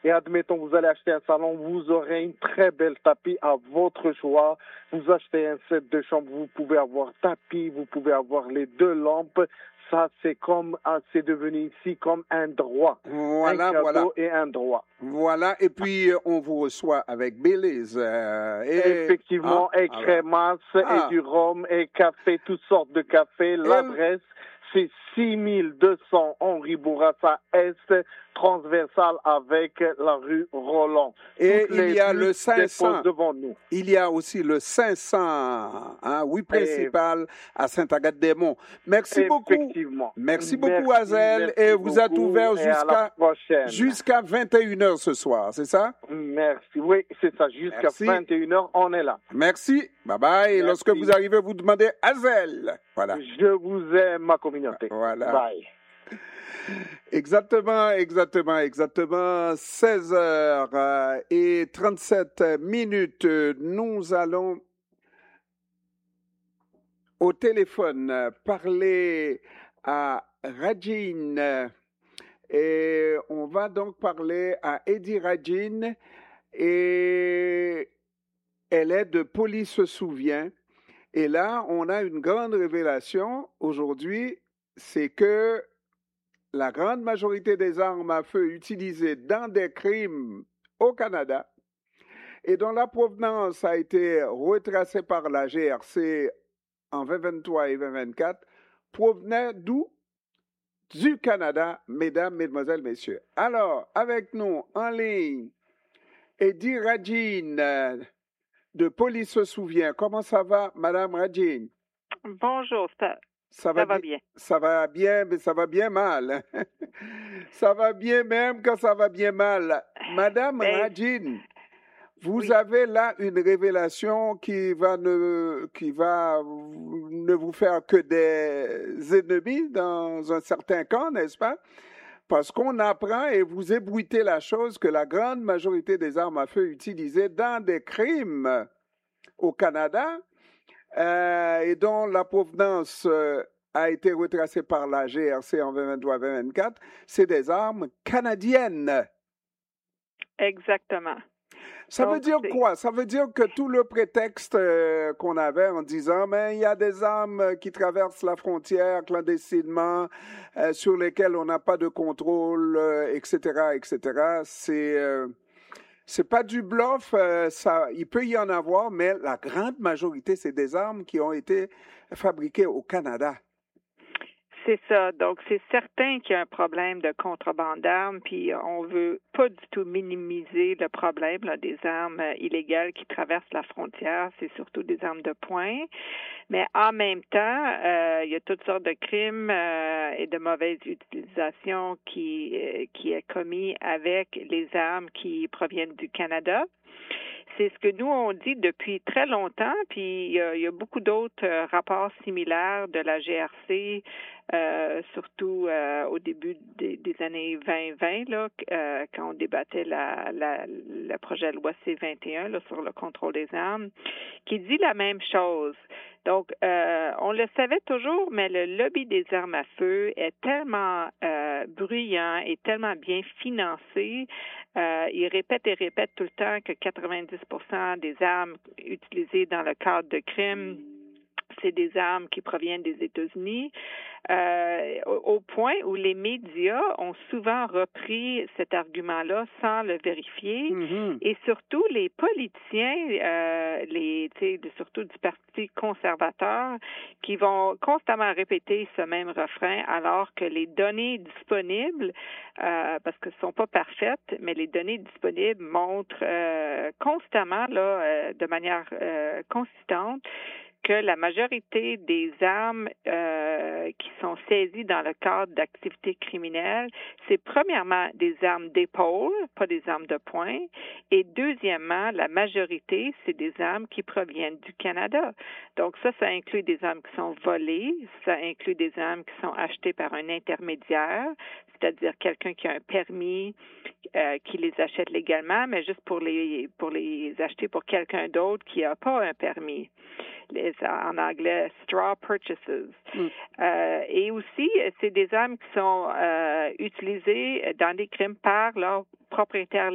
Et admettons, vous allez acheter un salon, vous aurez une très belle tapis à votre choix. Vous achetez un set de chambre, vous pouvez avoir tapis, vous pouvez avoir les deux lampes. Ça, c'est devenu ici comme un droit. Voilà, un cadeau voilà. et un droit. Voilà, et puis on vous reçoit avec Baileys. Effectivement, et crémasse, et du rhum, et café, toutes sortes de café. L'adresse, c'est 6200 Henri Bourassa Est, transversale avec la rue Roland. Et il y a le 500. Devant nous. Il y a aussi le 500, principal à Saint-Agathe-des-Monts. Merci beaucoup. Merci beaucoup, Hazel. Et vous êtes ouvert jusqu'à 21h ce soir, c'est ça? Merci. Oui, c'est ça. Jusqu'à 21h, on est là. Merci. Bye-bye. Et lorsque vous arrivez, vous demandez Hazel. Voilà. Je vous aime, ma communauté. Voilà. Bye. Exactement. 16h37. Nous allons au téléphone parler à Rajin. Et on va donc parler à Eddie Rajin. Et elle est de Police se souvient. Et là, on a une grande révélation aujourd'hui, c'est que la grande majorité des armes à feu utilisées dans des crimes au Canada et dont la provenance a été retracée par la GRC en 2023 et 2024 provenaient d'où? Du Canada, mesdames, mesdemoiselles, messieurs. Alors, avec nous en ligne, Eddie Rajin de Police se souvient. Comment ça va, Madame Rajin? Bonjour, ça va bien. Ça va bien, mais ça va bien mal. Ça va bien même quand ça va bien mal. Madame Rajin, vous avez là une révélation qui va ne vous faire que des ennemis dans un certain camp, n'est-ce pas? Parce qu'on apprend et vous ébruitez la chose que la grande majorité des armes à feu utilisées dans des crimes au Canada et dont la provenance a été retracée par la GRC en 2023-2024, c'est des armes canadiennes. Exactement. Ça veut dire quoi? Ça veut dire que tout le prétexte qu'on avait en disant mais il y a des armes qui traversent la frontière clandestinement, sur lesquelles on n'a pas de contrôle, etc., c'est pas du bluff, il peut y en avoir, mais la grande majorité, c'est des armes qui ont été fabriquées au Canada. C'est ça. Donc, c'est certain qu'il y a un problème de contrebande d'armes, puis on veut pas du tout minimiser le problème là, des armes illégales qui traversent la frontière. C'est surtout des armes de poing. Mais en même temps, il y a toutes sortes de crimes et de mauvaise utilisation qui est commis avec les armes qui proviennent du Canada. C'est ce que nous, on dit depuis très longtemps, puis il y a beaucoup d'autres rapports similaires de la GRC, surtout au début des années 2020, là, quand on débattait le projet de loi C-21 là, sur le contrôle des armes, qui dit la même chose. Donc, on le savait toujours, mais le lobby des armes à feu est tellement bruyant et tellement bien financé. Il répète tout le temps que 90% des armes utilisées dans le cadre de crimes, c'est des armes qui proviennent des États-Unis, au point où les médias ont souvent repris cet argument-là sans le vérifier, et surtout les politiciens, surtout du Parti conservateur, qui vont constamment répéter ce même refrain, alors que les données disponibles, parce que ce ne sont pas parfaites, mais les données disponibles montrent constamment, là, de manière consistante, que la majorité des armes qui sont saisies dans le cadre d'activités criminelles, c'est premièrement des armes d'épaule, pas des armes de poing, et deuxièmement, la majorité, c'est des armes qui proviennent du Canada. Donc ça inclut des armes qui sont volées, ça inclut des armes qui sont achetées par un intermédiaire, c'est-à-dire quelqu'un qui a un permis, qui les achète légalement, mais juste pour les acheter pour quelqu'un d'autre qui n'a pas un permis. En anglais, straw purchases. Et aussi, c'est des armes qui sont utilisées dans des crimes par leurs propriétaires